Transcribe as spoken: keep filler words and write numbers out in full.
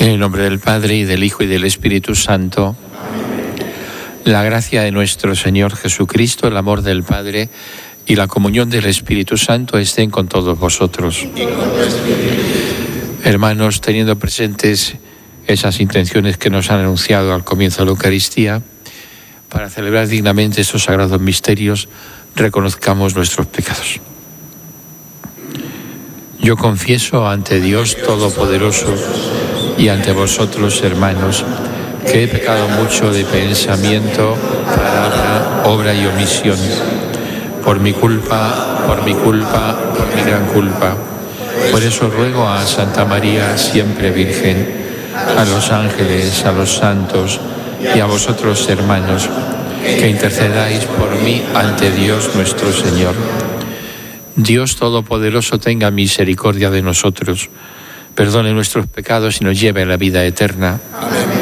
En el nombre del Padre, y del Hijo, y del Espíritu Santo. La gracia de nuestro Señor Jesucristo, el amor del Padre y la comunión del Espíritu Santo estén con todos vosotros. Hermanos, teniendo presentes esas intenciones que nos han anunciado al comienzo de la Eucaristía, para celebrar dignamente estos sagrados misterios, reconozcamos nuestros pecados. Yo confieso ante Dios Todopoderoso y ante vosotros, hermanos, que he pecado mucho de pensamiento, palabra, obra y omisión, por mi culpa, por mi culpa, por mi gran culpa. Por eso ruego a Santa María, siempre Virgen, a los ángeles, a los santos y a vosotros, hermanos, que intercedáis por mí ante Dios nuestro Señor. Dios Todopoderoso tenga misericordia de nosotros, perdone nuestros pecados y nos lleve a la vida eterna. Amén.